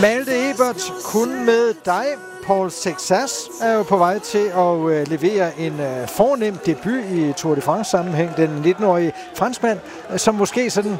Malte Ebert, kun med dig. Paul Sexas er jo på vej til at levere en fornem debut i Tour de France-sammenhæng. Den 19-årige franskmand, som måske sådan,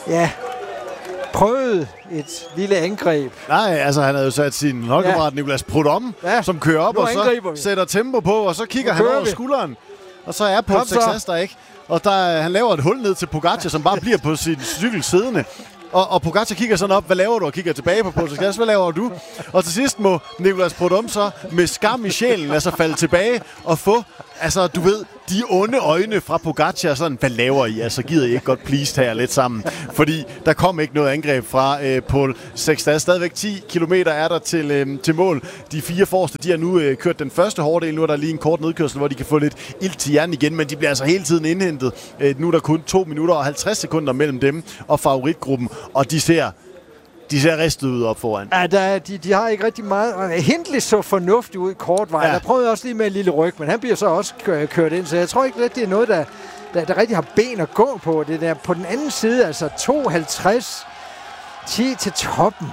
prøvede et lille angreb. Nej, altså han havde jo sat sin holdkammerat Nicolas Prudhomme, som kører op og så sætter tempo på, og så kigger han over skulderen. Og så er Paul Sexas der ikke. Og han laver et hul ned til Pogacar, som bare bliver på sin cykel siddende. Og Pogacar kigger sådan op, hvad laver du? Og kigger tilbage på Paul Sexas, hvad laver du? Og til sidst må Nicolas Prudhomme så med skam i sjælen altså falde tilbage og få, altså du ved, de onde øjne fra Pogacar, sådan, hvad laver I? Altså gider I ikke godt please her lidt sammen? Fordi der kom ikke noget angreb fra Paul Sexas. Stadigvæk 10 kilometer er der til mål. De 4 forreste, de har nu kørt den første hårde del. Nu er der lige en kort nedkørsel, hvor de kan få lidt ilt til hjernen igen, men de bliver altså hele tiden indhentet. Nu er der kun 2 minutter og 50 sekunder mellem dem og favoritgruppen, og de ser ristet ud op foran. Ja, de har ikke rigtig meget. Hindley så fornuftigt ud kort vej. Der prøvede også lige med en lille ryg, men han bliver så også kørt ind, så jeg tror ikke, at det er noget, der rigtig har ben at gå på. Det der på den anden side, altså 52 10 til toppen.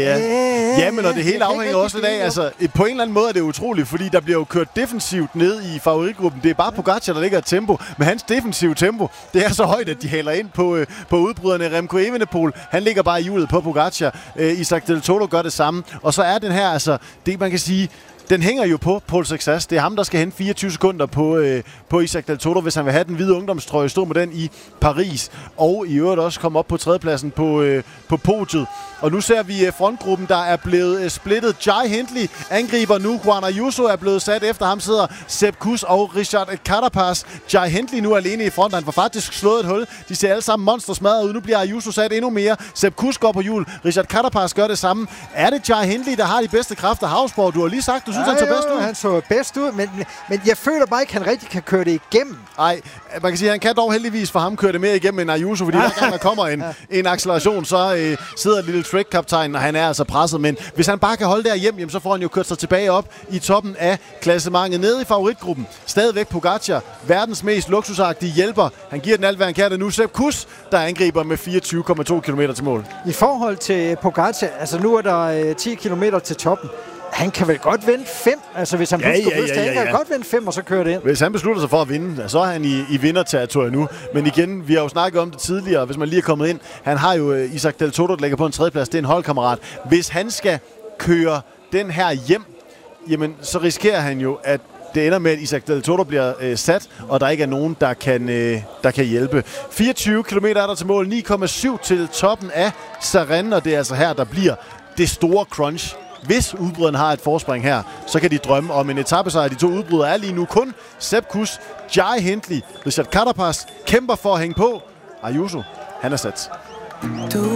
Ja, men og det hele afhænger også lidt af, altså på en eller anden måde er det utroligt, fordi der bliver jo kørt defensivt ned i favoritgruppen. Det er bare Pogacar, der ligger et tempo, men hans defensive tempo, det er så højt, at de haler ind på udbryderne. Remco Evenepoel, han ligger bare i hjulet på Pogacar. Isaac Del Toro gør det samme, og så er den her, altså det man kan sige, den hænger jo på Paul Sexas. Det er ham, der skal hente 24 sekunder på Isaac Del Toro, hvis han vil have den hvide ungdomstrøje, stå med den i Paris. Og i øvrigt også komme op på tredjepladsen på podiet. Og nu ser vi frontgruppen, der er blevet splittet. Jai Hindley angriber nu. Juan Ayuso er blevet sat. Efter ham sidder Sepp Kuss og Richard Carapaz. Jai Hindley nu alene i front. Han får faktisk slået et hul. De ser alle sammen monstersmadret ud. Nu bliver Ayuso sat endnu mere. Sepp Kuss går på hjul. Richard Carapaz gør det samme. Er det Jai Hindley, der har de bedste kræfter? Havsborg, du har lige sagt, du synes, han så bedst ud. Han så bedst ud, men jeg føler bare ikke, han rigtig kan køre det igennem. Nej, man kan sige, at han kan dog heldigvis for ham køre det mere igennem end Ayuso, fordi hver gang der kommer en acceleration, så sidder lille Trek-kaptajnen, og han er altså presset. Men hvis han bare kan holde der hjem, så får han jo kørt sig tilbage op i toppen af klassementet. Nede i favoritgruppen, stadigvæk Pogacar, verdens mest luksusagtige hjælper. Han giver den alt, hvad han kan. Det nu Sepp Kuss, der angriber med 24,2 km til mål. I forhold til Pogacar, altså nu er der 10 km til toppen. Han kan vel godt vinde 5, altså hvis han han kan godt vinde 5, og så kører det ind. Hvis han beslutter sig for at vinde, så er han i vinderterritoriet nu. Men igen, vi har jo snakket om det tidligere, hvis man lige er kommet ind. Han har jo Isaac Del Toro, der ligger på en tredjeplads. Det er en holdkammerat. Hvis han skal køre den her hjem, jamen så risikerer han jo, at det ender med, at Isaac Del Toro bliver sat, og der ikke er nogen, der kan hjælpe. 24 km er der til mål, 9,7 til toppen af Sarren, og det er altså her, der bliver det store crunch. Hvis udbryderne har et forspring her, så kan de drømme om en etapesejr. De 2 udbrydere er lige nu kun Sepp Kuss, Jai Hindley, Richard Carapaz kæmper for at hænge på. Ayuso, han er sat.